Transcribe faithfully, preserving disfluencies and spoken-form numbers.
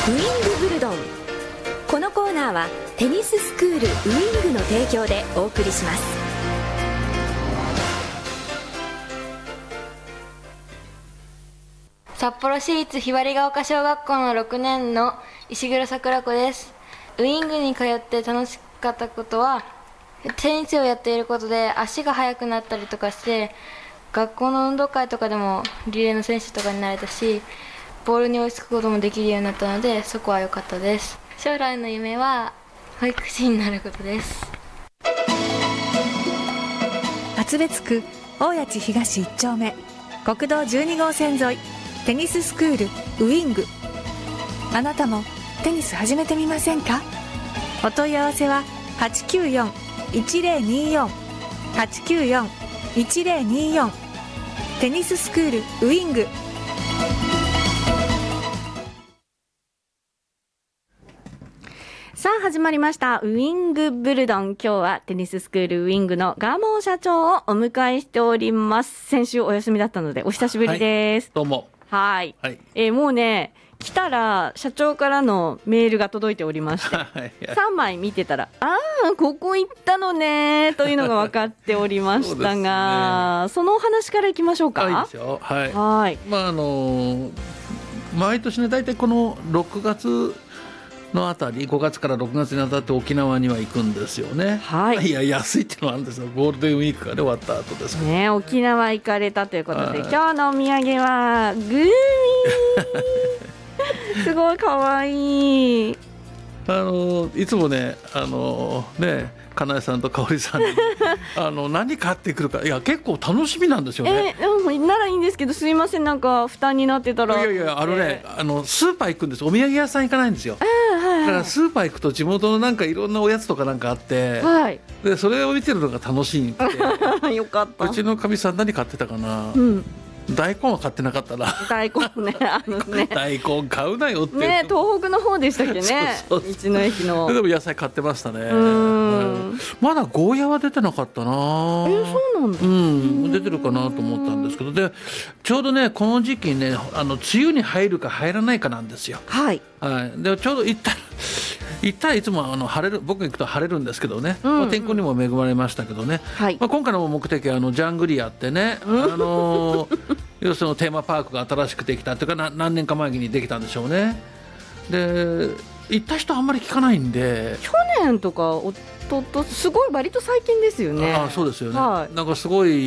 ウイングブルドン。このコーナーはテニススクールウイングの提供でお送りします。 札幌市立ひばりが丘小学校のろくねんの石黒さくら子です。ウイングに通って楽しかったことは、テニスをやっていることで足が速くなったりとかして、学校の運動会とかでもリレーの選手とかになれたし、ボールに追いつくこともできるようになったので、そこは良かったです。将来の夢は保育士になることです。 厚別区大谷地東いち丁目国道じゅうに号線沿い、テニススクールウイング。あなたもテニス始めてみませんか？お問い合わせは はちきゅうよん いちゼロによん はちきゅうよん いちゼロによん。 テニススクールウイング。さあ始まりましたウイングブルドン。今日はテニススクールウイングの蒲生社長をお迎えしております。先週お休みだったのでお久しぶりです。 はい、どうも。 はい、 はい、 えー、もうね来たら社長からのメールが届いておりましてさんまい見てたら、ああここ行ったのねというのが分かっておりましたが、 そ, ね、そのお話からいきましょうか。 はいですよ。はい、 はい、 まああの毎年ね大体このろくがつのあたり、ごがつからろくがつにあたって沖縄には行くんですよね。 はい、 いや安いっていうのはあるんですよ。ゴールデンウィークが、ね、終わった後ですけどね。沖縄行かれたということで、今日のお土産はグミすごいかわいい。 あのいつもねあのねかなえさんとかおりさんにあの何買ってくるか、いや結構楽しみなんですよね。 えー、ならいいんですけど、すいません、なんか負担になってたら。 いやいやあのねあのスーパー行くんです。お土産屋さん行かないんですよ。だからスーパー行くと地元のなんかいろんなおやつとかなんかあって、はい、でそれを見てるのが楽しいんでよかった。 うちのかみさん何買ってたかな、うん、大根は買ってなかったな。 大根ね、あのね大根買うなよってね、東北の方でしたっけね。そうそうそう、道の駅の。 でも野菜買ってましたね。うん、まだゴーヤは出てなかったな。えー、そうなんだ。 うん、出てるかなと思ったんですけど、でちょうどねこの時期ねあの梅雨に入るか入らないかなんですよ。 はい、 はい、でちょうど行ったら行ったらいつもあの晴れる、僕行くと晴れるんですけどね、うんうん、まあ、天候にも恵まれましたけどね、はい、まあ、今回の目的はあのジャングリアってね、うん、あの要するにテーマパークが新しくできたというかな何年か前にできたんでしょうね。で行った人あんまり聞かないんで、 去年とかおととすごい割と最近ですよね。 ああそうですよね、 はい、 なんかすごい